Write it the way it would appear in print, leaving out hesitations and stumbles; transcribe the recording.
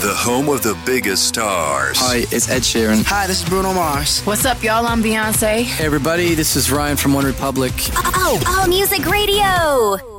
the home of the biggest stars. Hi, it's Ed Sheeran. Hi, this is Bruno Mars. What's up, y'all? I'm Beyonce. Hey, everybody, this is Ryan from One Republic. Oh, Music Radio.